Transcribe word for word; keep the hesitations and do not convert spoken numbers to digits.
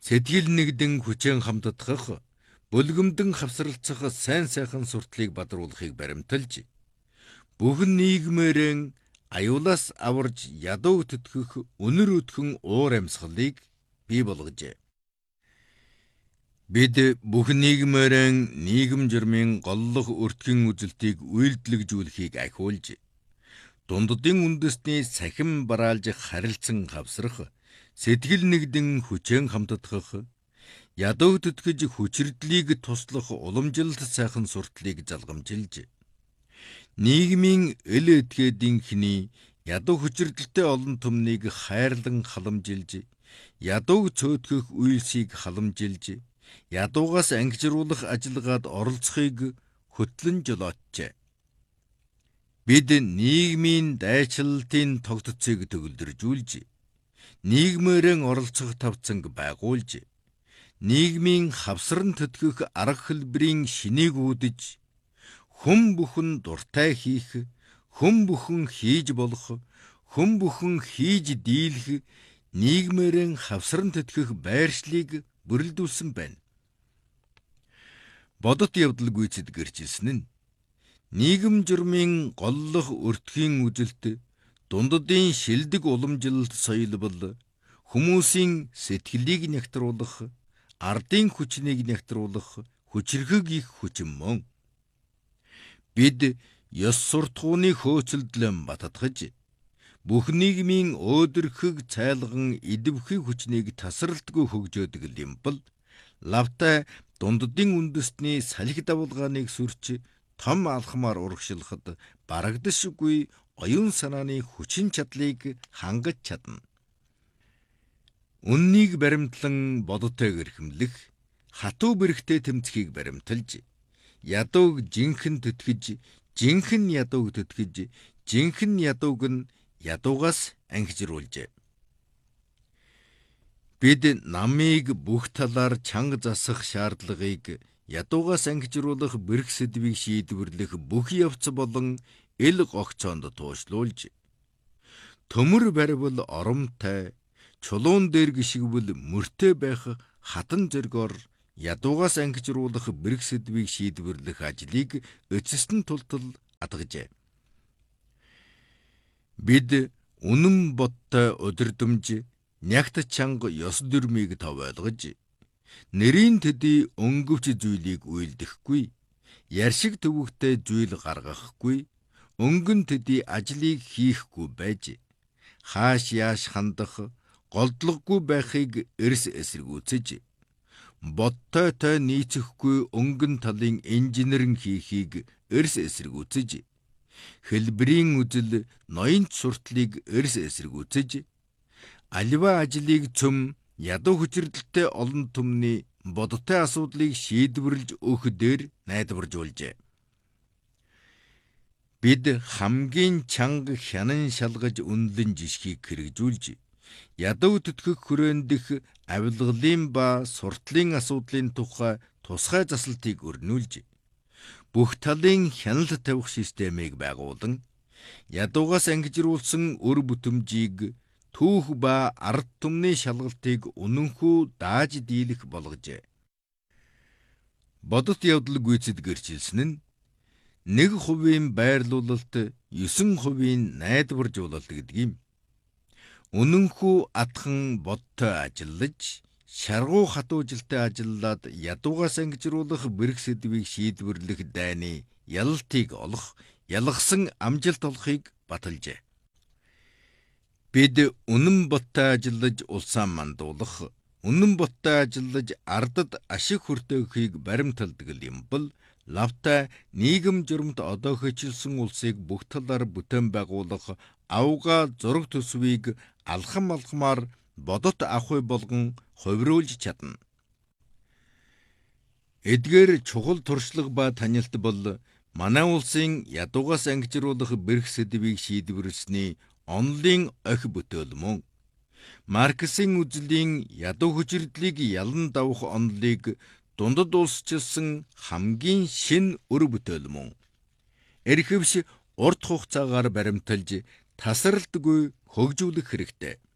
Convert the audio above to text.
Сэтгэл нэгдэн хүчээр хамтдах, бүлгэмдэн хавсралцах сайн сайхан сурталыг бадруулахыг баримталж, бүхэн нийгмээрэн аюулаас аварж ядуу төтгөх өнөр өтгөн уур амьсгалыг бий болгожээ. Бид бүхэн нийгмээрэн нийгэм журмын голлох өртгөн үзэлтийг үйлдэлжүүлэхийг ахиулж, дунддын үндэсний сахин бараалж харилцан хавсрах, сэтгэл нэгдэн хүчээр хамтдах, ядуу төтгөж хүчирдлийг туслах уламжилт сайхан сурталыг залгамжилж, нийгмийн эл этгээдийнхний ядуу хүчирдэлтэй олон түмнийг хайрлан халамжилж, ядуу цөөтгэх үйлсийг халамжилж, ядуугаас ангижруулах ажиллагаад оролцохыг хөтлөн жолоочжээ. Бид нийгмийн дайчлалтын тогтцыг төгөлдржүүлж, нийгмээрэн оролцох тавцанг байгуулж, нийгмийн хавсран төтгөх арга хэлбэрийн шинийг үүдэж, хүн бүхэн дуртай хийх, хүн бүхэн хийж болох, хүн бүхэн хийж дийлэх, нийгмээрэн хавсран төтгөх байршлыг бүрэлдүүлсэн байна. Бодот явдал гүйцэд гэрчилсэн нь нийгэм журмын голлох өртгийн үжилт, дунддын шилдэг уламжилт соёл бол хүмүүсийн сэтгэлийг нягтруулах, ардын хүчнийг нягтруулах хүчирхэг их хүчин мөн. Бид ёс суртахууны хөөцөлдлөн баттгаж, бүх нийгмийн өөдрөхөг цайлган идэвхий хүчнийг тасралтгүй хөгжөөдөг лимбл, лавтай дунддын үндэстний салхи давалгааныг сүрч, том алхмаар урагшлахад барагдашгүй оюун санааны хүчин чадлыг хангаж чадна. Үннийг баримтлан бодотойг эрхэмлэх, хатуу бэрхтээ тэмцхийг баримталж, ядууг жинхэн төтгэж, жинхэн ядууг төтгэж, жинхэн ядууг нь ядуугаас ангижруулжээ. Бид намыг бүх талаар чанга засах шаардлагыг ядуугаас ангижруулах бэрх сэдвийг шийдвэрлэх бүх явц болон эл гогцоонд туушлуулж, төмөр баривал оромтой, чулуун дээр гიშгвэл мөртэй байх хатан зоргоор ядуугаас ангижруулах бэрх сэдвийг шийдвэрлэх ажлыг эцэстэн тултал адгажээ. Бид үнэн бодтой удирдамж, нягт чанга ёс дүрмийг тов ойлгож, нэрийн төдий өнгөвч зүйлийг үйлдэхгүй, яршиг төвөгтэй зүйл гаргахгүй, өнгөн төдий ажлыг хийхгүй байж, хааш яаш хандах, голдлоггүй байхыг эрс эсэргүүцэж, бодтой той нийцэхгүй өнгөн талын инженерэн хийхийг эрс эсэргүүцэж, хэлбэрийн үзэл ноёнч сурталыг эрс эсэргүүцэж, аливаа ажлыг цөм ядуу хүчирдэлтэй олон түмний бодтой асуудлыг шийдвэрлэж өгөх дээр найдваржуулжээ. Бид хамгийн чанга хянан шалгаж үнэлэн жишгийг хэрэгжүүлж, ядуу төтгөх хүрээнд дэх авилгалын ба суртлын асуудлын тухай тусгай засалтыг өрнүүлж, бүх талын хяналт тавих системийг байгуулан, ядуугаас ангижруулсан өр бүтэмжийг түүх ба ард түмний шалгалтыг үнэнхүү дааж дийлэх болгожээ. Бодот явдал гүйцэд гэрчилсэн нь нэг хувийн байрлуулалт, есөн хувийн найдваржуулалт гэдэг юм. Үнэнхүү атхан бодтой ажиллаж, шаргуу хатуужилтай ажиллаад ядуугаас ангижруулах бэрх сэдвийг шийдвэрлэх дайны ялалтыг олох, ялгсан амжилт олохыг баталжээ. Бид үнэн бодтой ажиллаж улсаа мандуулах, үнэн бодтой ажиллаж ардад ашиг хүртэөхийг баримталдаг лимбл, лавтай нийгэм журмд одоо хөчилсөн улсыг бүх талаар бүтээн байгуулах авга зураг төсвийг алхам алхмаар бодот ахуй болгон хувируулж чадна. Эдгээр чухал туршлага ба танилт бол манай улсын ядуугаас ангижруулах бэрх сэдвийг шийдвэрлэсний онлын охи бүтээл мөн. Марксийн үзлийн ядуу хүчирдлийг ялан давах онолыг дундад улсчилсан хамгийн шин өр бүтээл мөн. Эрхэвш урт хугацаагаар баримталж тасралтгүй хөгжүүлэх хэрэгтэй.